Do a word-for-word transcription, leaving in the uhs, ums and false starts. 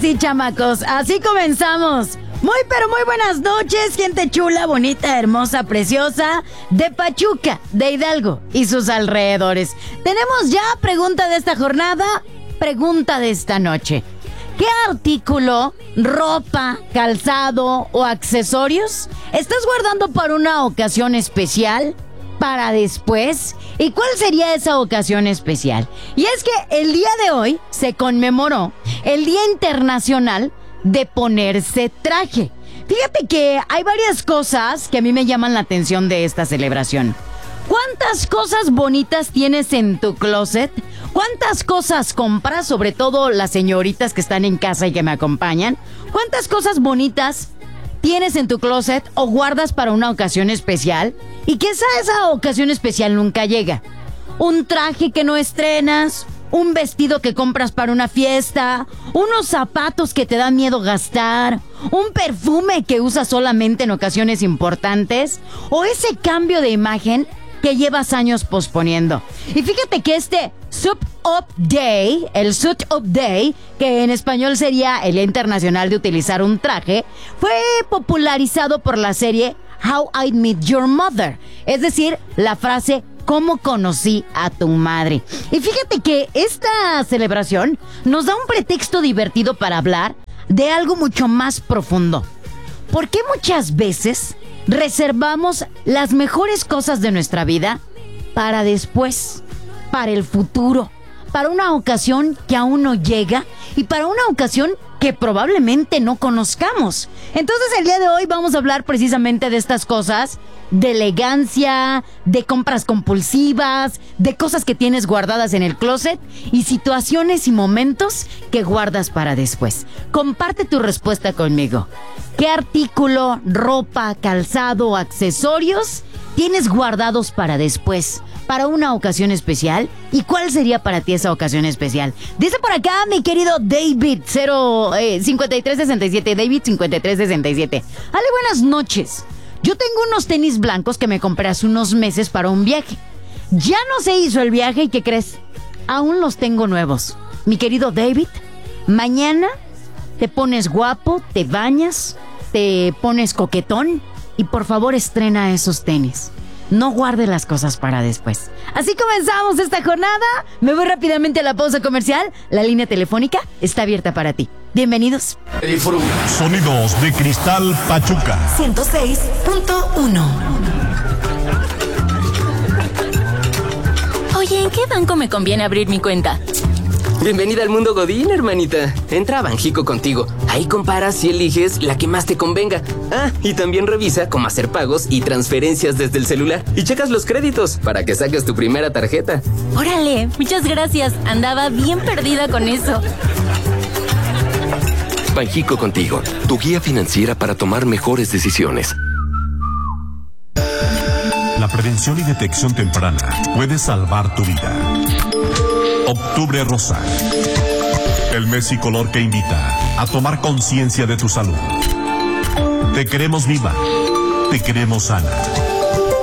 sí, chamacos, así comenzamos. Muy, pero muy buenas noches, gente chula, bonita, hermosa, preciosa, de Pachuca, de Hidalgo y sus alrededores. Tenemos ya pregunta de esta jornada, pregunta de esta noche. ¿Qué artículo, ropa, calzado o accesorios estás guardando para una ocasión especial? ¿Para después? ¿Y cuál sería esa ocasión especial? Y es que el día de hoy se conmemoró el Día Internacional de ponerse traje. Fíjate que hay varias cosas que a mí me llaman la atención de esta celebración. ¿Cuántas cosas bonitas tienes en tu closet? ¿Cuántas cosas compras? Sobre todo las señoritas que están en casa y que me acompañan. ¿Cuántas cosas bonitas tienes en tu closet o guardas para una ocasión especial? Y quizá esa ocasión especial nunca llega. Un traje que no estrenas, un vestido que compras para una fiesta, unos zapatos que te da miedo gastar, un perfume que usas solamente en ocasiones importantes, o ese cambio de imagen que llevas años posponiendo. Y fíjate que este Suit Up Day, el Suit Up Day, que en español sería el Día Internacional de utilizar un traje, fue popularizado por la serie How I Met Your Mother, es decir, la frase ¿cómo conocí a tu madre? Y fíjate que esta celebración nos da un pretexto divertido para hablar de algo mucho más profundo. ¿Por qué muchas veces reservamos las mejores cosas de nuestra vida para después, para el futuro, para una ocasión que aún no llega y para una ocasión que probablemente no conozcamos? Entonces el día de hoy vamos a hablar precisamente de estas cosas, de elegancia, de compras compulsivas, de cosas que tienes guardadas en el closet y situaciones y momentos que guardas para después. Comparte tu respuesta conmigo. ¿Qué artículo, ropa, calzado o accesorios tienes guardados para después, para una ocasión especial? ¿Y cuál sería para ti esa ocasión especial? Dice por acá mi querido David cero, eh, cincuenta y tres sesenta y siete, David cincuenta y tres sesenta y siete. Ale, buenas noches. Yo tengo unos tenis blancos que me compré hace unos meses para un viaje. Ya no se hizo el viaje y ¿qué crees? Aún los tengo nuevos. Mi querido David, mañana te pones guapo, te bañas, te pones coquetón y por favor estrena esos tenis. No guarde las cosas para después. Así comenzamos esta jornada. Me voy rápidamente a la pausa comercial. La línea telefónica está abierta para ti. Bienvenidos. Sonidos de Cristal Pachuca ciento seis punto uno. Oye, ¿en qué banco me conviene abrir mi cuenta? Bienvenida al mundo Godín, hermanita. Entra a Banjico contigo. Ahí comparas y eliges la que más te convenga. Ah, y también revisa cómo hacer pagos y transferencias desde el celular. Y checas los créditos para que saques tu primera tarjeta. Órale, muchas gracias. Andaba bien perdida con eso. Banjico contigo, tu guía financiera para tomar mejores decisiones. La prevención y detección temprana puede salvar tu vida. Octubre Rosa, el mes y color que invita a tomar conciencia de tu salud. Te queremos viva, te queremos sana.